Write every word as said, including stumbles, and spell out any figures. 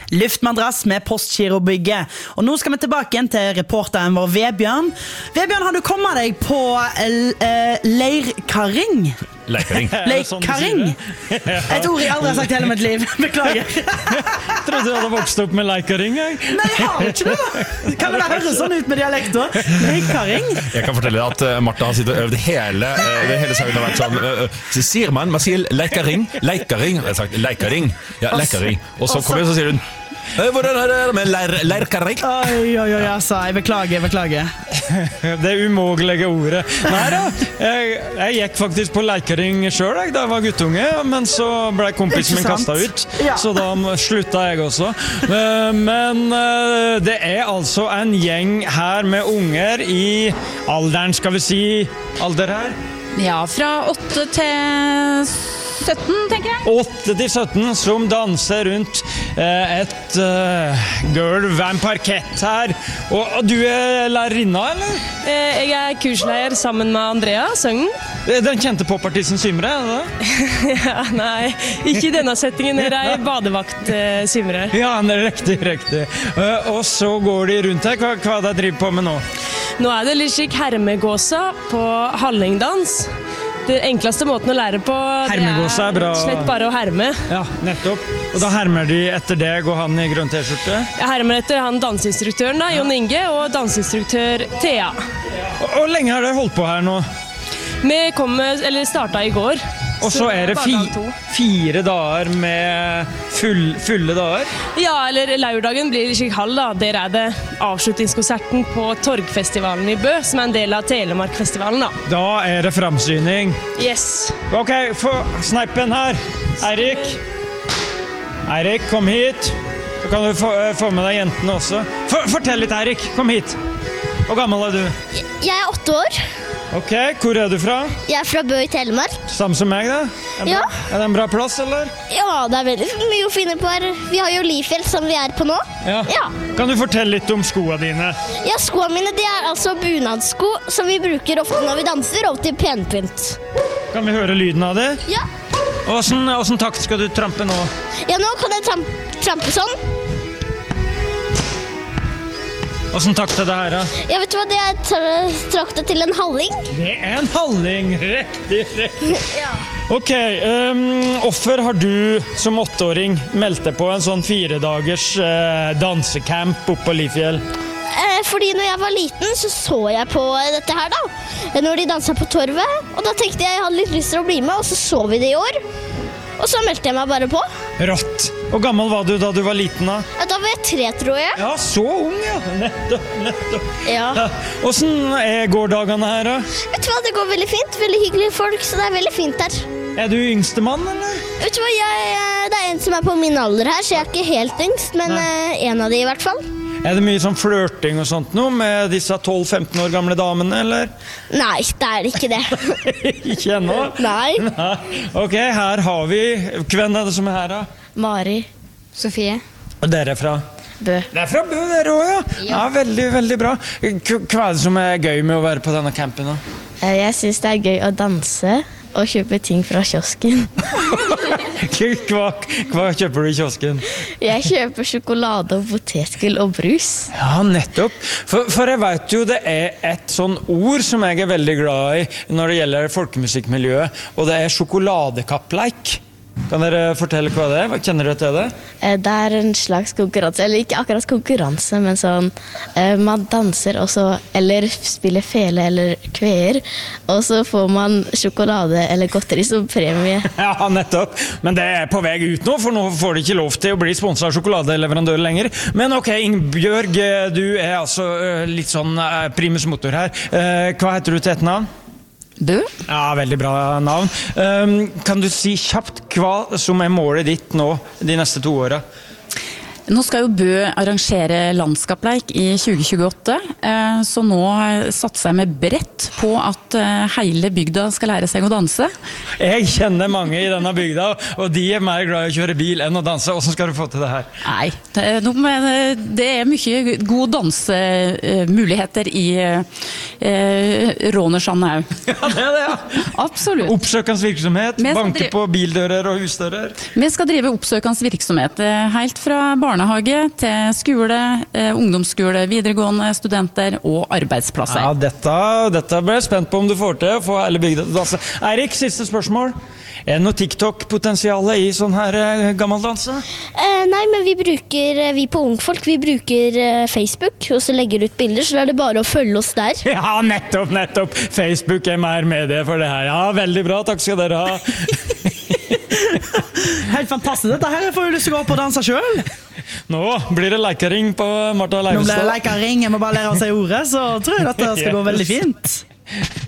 Luftmadrass med Postgirobygget. Og nå skal vi tilbake igjen til reporteren vår Vebjørn. Vebjørn, har du kommet deg på uh, leirkaring? Leikaring. Leikaring. Et ord jeg aldri har sagt hele mitt liv. Beklager. Jeg trodde du hadde vokst opp med leikaring, jeg. Nei, jeg har ikke det. Kan det høre sånn ut med dialekter? Leikaring. Jeg kan fortelle deg at Martha har sittet og øvd hele, det hele sangen har vært sånn. Så sier man, man sier leikaring, leikaring. Jeg har sagt leikaring. Ja, leikaring. Og så kommer jeg og så sier hun, hvordan er det med leir, leirkaring? Oi, oi, oi, altså, jeg beklager, jeg beklager. Det umågelige ordet. Nei da, jeg, jeg gikk faktisk på leikaring selv jeg, da jeg var guttunge, men så ble kompisen min kastet ut, Ja. så da sluttet jeg også. Men det er altså en gjeng her med unger i alderen, skal vi si, alder her? Ja, fra åtte til sytten, tenker jeg. åtte til sytten som danser rundt eh, et uh, gulv, en parkett her. Og, og du er lærerinna, eller? Eh, Jeg er kursleder sammen med Andrea Søgnen. Den kjente popartisten Symre, er det det? Ja, nei, ikke i denne settingen. Her er badevakt eh, Symre. Ja, det er riktig, riktig. Uh, og så går de rundt her. Hva, hva er det de driver på med nå? Nå er det litt slik hermegåsa på hallingdans. Det enkleste måten å lære på, det Hermegåsa er er bra. slett bare å herme. Ja, nettopp. Og da hermer de etter deg og han i grønn t-skjorte. Jeg hermer etter han danseinstruktøren da, Jon Inge, og danseinstruktør Thea. Og, og lenge har dere holdt på her nå? Vi kom, eller startet i går. Og så er det fi, bare dag to. fire dager med full, fulle dager. Ja, eller lørdagen blir slik halv da. Der er det avslutningskonserten på Torgfestivalen i Bø, som er en del av Telemarkfestivalen da. Da er det framsyning. Yes. Ok, få sneipen her. Eirik. Eirik, kom hit. Så kan du få, få med deg jentene også. For, fortell litt, Eirik. Kom hit. Hvor gammel er du? Jeg er åtte år. Ok, hvor er du fra? Jeg er fra Bø i Telemark. Samme som meg, da? Er det, Ja. er det en bra plass, eller? Ja, det er veldig mye å finne på her. Vi har jo Lifjell som vi er på nå. Ja. Ja. Kan du fortelle litt om skoene dine? Ja, skoene mine de er altså bunadsko som vi bruker ofte når vi danser, og til penpynt. Kan vi høre lyden av det? Ja. Hvordan, hvordan takt skal du trampe nå? Ja, nå kan jeg tramp trampe sånn. Hvordan takt er det her, da? Ja, vet du hva, det er tra- traktet til en halling. Det er en halling. Riktig, riktig. Ja. Ok, um, hvorfor har du som åtteåring meldt deg på en sånn fire dagers uh, dansecamp oppe på Lifjell? Eh, fordi når jeg var liten, så så jeg på dette her da. Når de danset på torvet. Og da tenkte jeg jeg hadde litt lyst til å bli med, og så så vi det i år. Og så meldte jeg meg bare på. Rått. Hvor gammel var du da du var liten, da? Ja, da var jeg tre, tror jeg. Ja, så ung, ja. Nettopp, nettopp. Ja. Hvordan er gårdagene her, da? Vet du hva, det går veldig fint. Veldig hyggelige folk, så det er veldig fint her. Er du yngste mann, eller? Vet du hva, jeg, det er en som er på min alder her, så jeg er ikke helt yngst, men eh, en av de i hvert fall. Er det mye sånn flørting og sånt nå med disse tolv femten år gamle damene, eller? Nei, det er ikke det. Ikke ennå? Nei. Nei. Ok, her har vi... Hvem er det som er her, da? Mari. Sofie. Og dere er fra? Bø. Det er fra Bø, dere også, ja. Ja, veldig, veldig bra. K- Hva er det som er gøy med å være på denne campen, da? Jeg synes det er gøy å danse og kjøpe ting fra kiosken. hva, hva kjøper du i kiosken? Jeg kjøper sjokolade og potetgull og brus. Ja, nettopp. For, for jeg vet jo det er et sånn ord som jeg er veldig glad i når det gjelder folkemusikkmiljøet, og det er sjokoladekappleik. Kan dere fortelle hva det er? Kjenner dere til det? Eh, Det er en slags konkurranse, eller ikke akkurat konkurranse, men sånn, eh, man danser også, eller spiller fele eller kveer, og så får man sjokolade eller godteri som premie. Ja, nettopp. Men det er på vei ut nå, for nå får de ikke lov til å bli sponset av sjokoladeleverandør lenger. Men ok, Ingebjørg, du er altså eh, litt sånn eh, primus motor her. Eh, Hva heter du til et navn? Bø. Ja, veldig bra navn. Um, kan du si kjapt hva som er målet ditt nå de neste to årene? Nå skal jo Bø arrangere landskapleik i tjue tjueåtte, eh, så nå satser jeg med brett på at eh, hele bygda skal lære seg å danse. Jeg kjenner mange i denne bygda, og de er mer glad i å kjøre bil enn å danse. Hvordan skal du få til det her? Nei, det er, noe med, det er mye gode dansemuligheter i eh, Rånersand òg. Ja, det er det, ja. Absolutt. Oppsøkende virksomhet, Vi skal banke drive- på bildører og husdører. Vi skal drive oppsøkende virksomhet eh, helt fra barnehage barnehage til skole, eh, ungdomsskole, videregående studenter og arbeidsplasser. Ja, dette, dette ble jeg spent på om du får til å få hele bygda til å danse. Eirik, siste spørsmål. Er det noe TikTok-potensiale i sånn her eh, gammeldanse? Eh, nei, men vi bruker, vi på Ungfolk, vi bruker eh, Facebook, og så legger ut bilder, så er det bare å følge oss der. Ja, nettopp, nettopp. Facebook er mer medie for det her. Ja, veldig bra. Takk skal dere ha. Helt fantastisk. Dette her får jo lyst til å gå opp og danse selv. Nå blir det leikering på Martha Leivestad. Nå blir det leikering, jeg må bare lære å si ordet, så tror jeg dette skal gå veldig fint.